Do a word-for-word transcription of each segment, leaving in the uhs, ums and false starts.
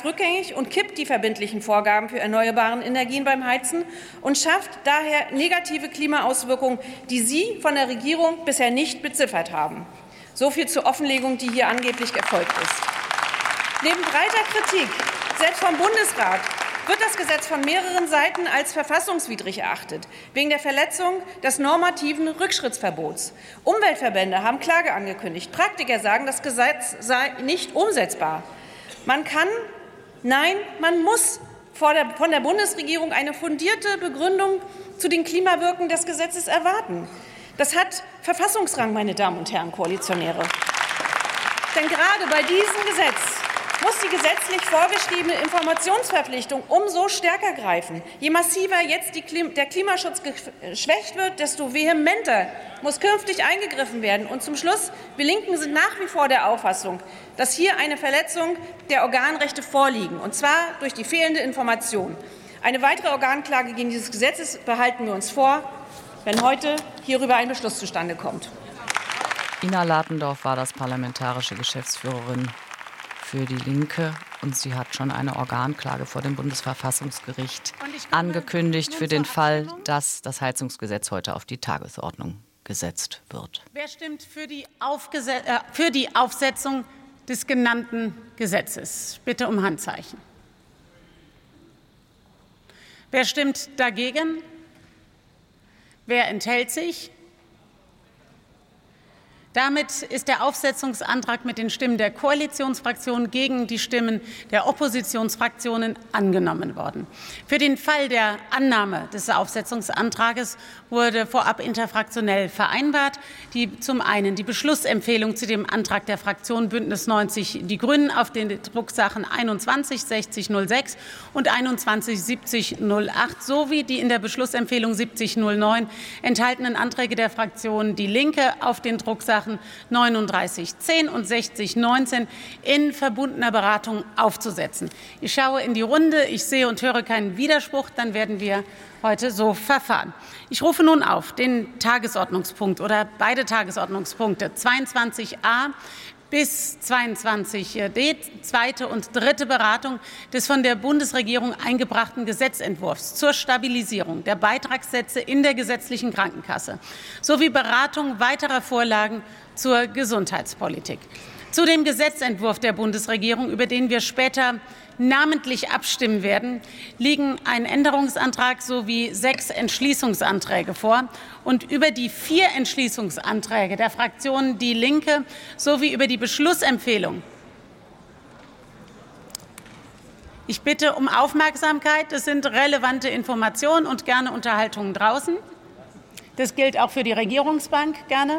Gas rückgängig und kippt die verbindlichen Vorgaben für erneuerbare Energien beim Heizen und schafft daher negative Klimaauswirkungen, die Sie von der Regierung bisher nicht beziffert haben. So viel zur Offenlegung, die hier angeblich erfolgt ist. Neben breiter Kritik, selbst vom Bundesrat, wird das Gesetz von mehreren Seiten als verfassungswidrig erachtet, wegen der Verletzung des normativen Rückschrittsverbots. Umweltverbände haben Klage angekündigt. Praktiker sagen, das Gesetz sei nicht umsetzbar. Man kann, nein, man muss von der Bundesregierung eine fundierte Begründung zu den Klimawirkungen des Gesetzes erwarten. Das hat Verfassungsrang, meine Damen und Herren Koalitionäre. Denn gerade bei diesem Gesetz muss die gesetzlich vorgeschriebene Informationsverpflichtung umso stärker greifen. Je massiver jetzt die Klim- der Klimaschutz geschwächt wird, desto vehementer muss künftig eingegriffen werden. Und zum Schluss, wir Linken sind nach wie vor der Auffassung, dass hier eine Verletzung der Organrechte vorliegen, und zwar durch die fehlende Information. Eine weitere Organklage gegen dieses Gesetz behalten wir uns vor, wenn heute hierüber ein Beschluss zustande kommt. Ina Latendorf war das parlamentarische Geschäftsführerin für die Linke, und sie hat schon eine Organklage vor dem Bundesverfassungsgericht angekündigt für den Fall, dass das Heizungsgesetz heute auf die Tagesordnung gesetzt wird. Wer stimmt für die, Aufgese- äh, für die Aufsetzung des genannten Gesetzes? Bitte um Handzeichen. Wer stimmt dagegen? Wer enthält sich? Damit ist der Aufsetzungsantrag mit den Stimmen der Koalitionsfraktionen gegen die Stimmen der Oppositionsfraktionen angenommen worden. Für den Fall der Annahme des Aufsetzungsantrages wurde vorab interfraktionell vereinbart, die zum einen die Beschlussempfehlung zu dem Antrag der Fraktion Bündnis neunzig Die Grünen auf den Drucksachen einundzwanzig sechzig null sechs und einundzwanzig siebzig null acht sowie die in der Beschlussempfehlung siebzig null neun enthaltenen Anträge der Fraktion Die Linke auf den Drucksachen neununddreißig zehn und sechzig neunzehn in verbundener Beratung aufzusetzen. Ich schaue in die Runde, ich sehe und höre keinen Widerspruch, dann werden wir heute so verfahren. Ich rufe nun auf den Tagesordnungspunkt oder beide Tagesordnungspunkte zweiundzwanzig a bis zweiundzwanzig d, zweite und dritte Beratung des von der Bundesregierung eingebrachten Gesetzentwurfs zur Stabilisierung der Beitragssätze in der gesetzlichen Krankenkasse sowie Beratung weiterer Vorlagen zur Gesundheitspolitik. Zu dem Gesetzentwurf der Bundesregierung, über den wir später namentlich abstimmen werden, liegen ein Änderungsantrag sowie sechs Entschließungsanträge vor. Und über die vier Entschließungsanträge der Fraktionen Die Linke sowie über die Beschlussempfehlung. Ich bitte um Aufmerksamkeit. Das sind relevante Informationen und gerne Unterhaltungen draußen. Das gilt auch für die Regierungsbank. Gerne.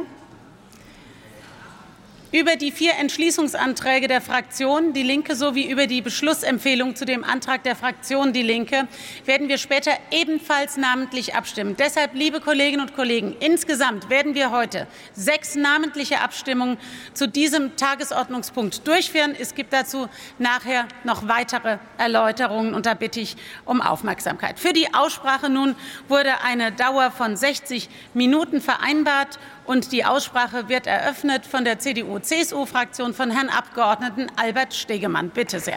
Über die vier Entschließungsanträge der Fraktion Die Linke sowie über die Beschlussempfehlung zu dem Antrag der Fraktion Die Linke werden wir später ebenfalls namentlich abstimmen. Deshalb, liebe Kolleginnen und Kollegen, insgesamt werden wir heute sechs namentliche Abstimmungen zu diesem Tagesordnungspunkt durchführen. Es gibt dazu nachher noch weitere Erläuterungen, und da bitte ich um Aufmerksamkeit. Für die Aussprache nun wurde eine Dauer von sechzig Minuten vereinbart. Und die Aussprache wird eröffnet von der C D U C S U-Fraktion von Herrn Abgeordneten Albert Stegemann. Bitte sehr.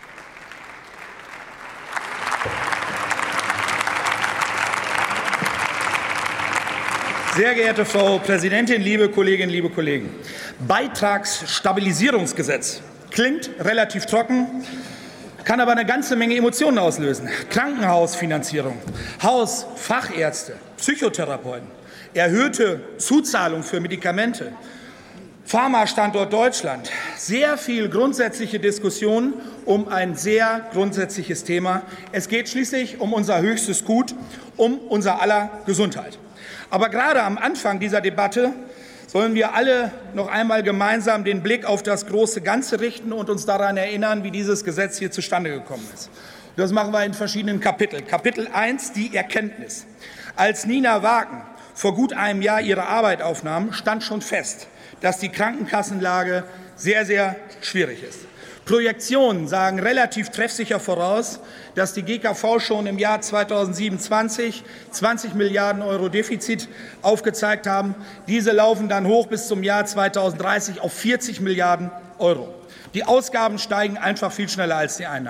Sehr geehrte Frau Präsidentin, liebe Kolleginnen, liebe Kollegen! Beitragsstabilisierungsgesetz klingt relativ trocken, kann aber eine ganze Menge Emotionen auslösen. Krankenhausfinanzierung, Haus-, Fachärzte, Psychotherapeuten, erhöhte Zuzahlung für Medikamente, Pharmastandort Deutschland. Sehr viel grundsätzliche Diskussion um ein sehr grundsätzliches Thema. Es geht schließlich um unser höchstes Gut, um unser aller Gesundheit. Aber gerade am Anfang dieser Debatte sollen wir alle noch einmal gemeinsam den Blick auf das große Ganze richten und uns daran erinnern, wie dieses Gesetz hier zustande gekommen ist. Das machen wir in verschiedenen Kapiteln. Kapitel eins, die Erkenntnis. Als Nina Wagen vor gut einem Jahr ihre Arbeit aufnahm, stand schon fest, dass die Krankenkassenlage sehr, sehr schwierig ist. Projektionen sagen relativ treffsicher voraus, dass die G K V schon im Jahr zweitausendsiebenundzwanzig zwanzig Milliarden Euro Defizit aufgezeigt haben. Diese laufen dann hoch bis zum Jahr zweitausenddreißig auf vierzig Milliarden Euro. Die Ausgaben steigen einfach viel schneller als die Einnahmen.